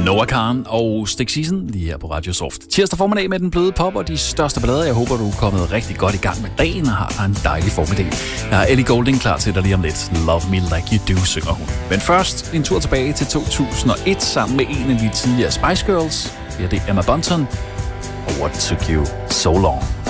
Noah Kahan og Stick Season lige her på Radio Soft. Tirsdag formiddag med den bløde pop og de største ballader. Jeg håber, du er kommet rigtig godt i gang med dagen og har en dejlig formiddag. Jeg har Ellie Goulding klar til dig lige om lidt. Love Me Like You Do, synger hun. Men først en tur tilbage til 2001 sammen med en af de tidligere Spice Girls. Her er det Emma Bunton og What Took You So Long.